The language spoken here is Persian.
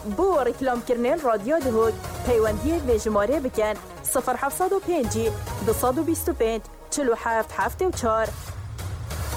بو ریکلام کردن رادیو دهود پیوندی ویژماره بکن 0705 225 47 74